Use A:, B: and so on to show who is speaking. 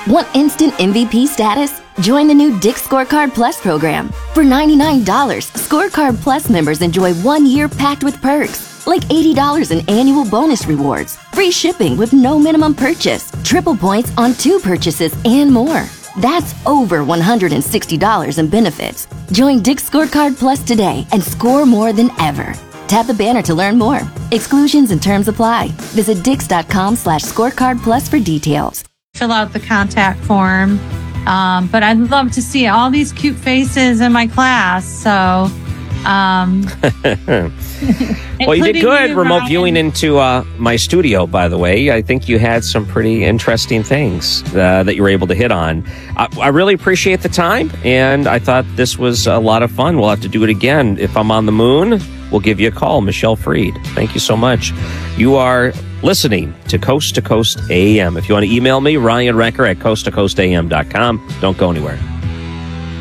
A: Want instant MVP status? Join the new Dick's Scorecard Plus program. For $99, Scorecard Plus members enjoy 1 year packed with perks, like $80 in annual bonus rewards, free shipping with no minimum purchase, triple points on 2 purchases, and more. That's over $160 in benefits. Join Dick's Scorecard Plus today and score more than ever. Tap the banner to learn more. Exclusions and terms apply. Visit dix.com/scorecard plus for details.
B: Fill out the contact form. But I'd love to see all these cute faces in my class. So,
C: well, you did good remote
B: Ryan.
C: viewing into my studio, by the way. I think you had some pretty interesting things that you were able to hit on. I really appreciate the time, and I thought this was a lot of fun. We'll have to do it again. If I'm on the moon, we'll give you a call. Michelle Freed. Thank you so much. You are listening to Coast AM. If you want to email me, Ryan Recker at coasttocoastam.com. Don't go anywhere.